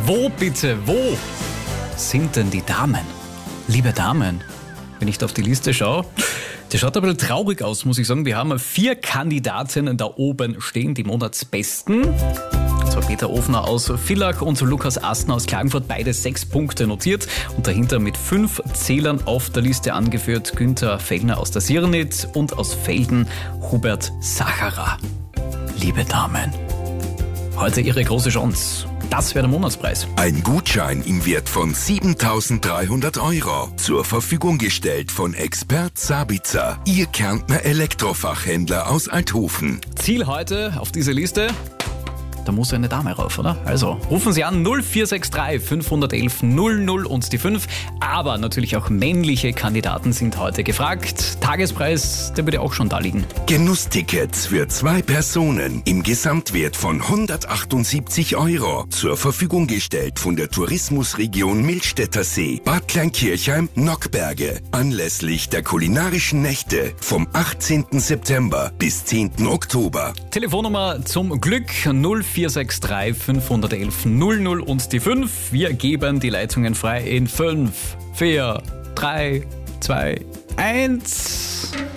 Wo bitte, wo sind denn die Damen? Liebe Damen, wenn ich da auf die Liste schaue, das schaut ein bisschen traurig aus, muss ich sagen. Wir haben 4 Kandidatinnen da oben stehen, die Monatsbesten. Und zwar Peter Ofner aus Villach und Lukas Astner aus Klagenfurt, beide 6 Punkte notiert. Und dahinter mit 5 Zählern auf der Liste angeführt Günther Fellner aus der Sirnitz und aus Velden Hubert Sacharer. Liebe Damen, heute Ihre große Chance. Das wäre der Monatspreis. Ein Gutschein im Wert von 7.300 € zur Verfügung gestellt von Expert Sabitzer, Ihr Kärntner Elektrofachhändler aus Althofen. Ziel heute auf diese Liste, da muss eine Dame rauf, oder? Also rufen Sie an 0463 511 00 und die 5. Aber natürlich auch männliche Kandidaten sind heute gefragt. Tagespreis, der würde auch schon da liegen. Genusstickets für 2 Personen im Gesamtwert von 178 € zur Verfügung gestellt von der Tourismusregion Millstätter See, Bad Kleinkirchheim, Nockberge. Anlässlich der kulinarischen Nächte vom 18. September bis 10. Oktober. Telefonnummer zum Glück 0463 511 00 und die 5. Wir geben die Leitungen frei in 5, 4, 3, 2, 1.